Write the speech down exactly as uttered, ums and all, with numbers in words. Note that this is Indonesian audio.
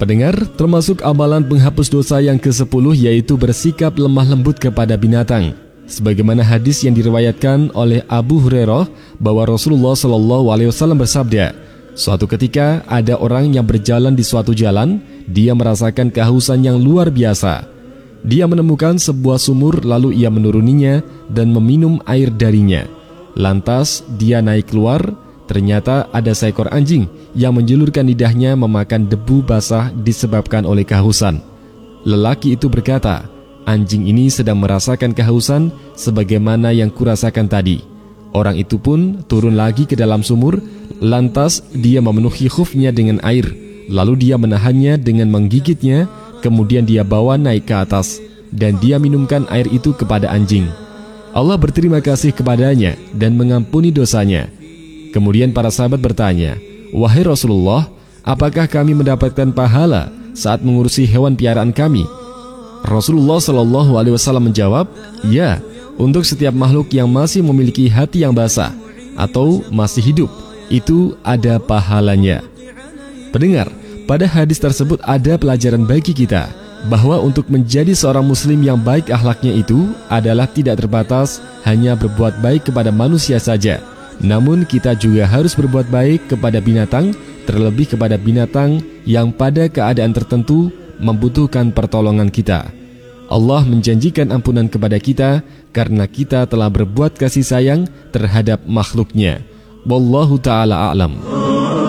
Pendengar, termasuk amalan penghapus dosa yang kesepuluh yaitu bersikap lemah lembut kepada binatang. Sebagaimana hadis yang diriwayatkan oleh Abu Hurairah bahwa Rasulullah shallallahu alaihi wasallam bersabda, suatu ketika ada orang yang berjalan di suatu jalan, dia merasakan kehausan yang luar biasa. Dia menemukan sebuah sumur lalu ia menuruninya dan meminum air darinya. Lantas dia naik keluar, ternyata ada seekor anjing yang menjulurkan lidahnya memakan debu basah disebabkan oleh kehausan. Lelaki itu berkata, anjing ini sedang merasakan kehausan sebagaimana yang kurasakan tadi. Orang itu pun turun lagi ke dalam sumur, lantas dia memenuhi khufnya dengan air, lalu dia menahannya dengan menggigitnya, kemudian dia bawa naik ke atas, dan dia minumkan air itu kepada anjing. Allah berterima kasih kepadanya dan mengampuni dosanya. Kemudian para sahabat bertanya, wahai Rasulullah, apakah kami mendapatkan pahala saat mengurusi hewan piaraan kami? Rasulullah Shallallahu Alaihi Wasallam menjawab, ya, untuk setiap makhluk yang masih memiliki hati yang basah atau masih hidup, itu ada pahalanya. Pendengar, pada hadis tersebut ada pelajaran bagi kita bahwa untuk menjadi seorang muslim yang baik akhlaknya itu adalah tidak terbatas hanya berbuat baik kepada manusia saja. Namun kita juga harus berbuat baik kepada binatang, terlebih kepada binatang yang pada keadaan tertentu membutuhkan pertolongan kita. Allah menjanjikan ampunan kepada kita karena kita telah berbuat kasih sayang terhadap makhluknya. Wallahu ta'ala a'lam.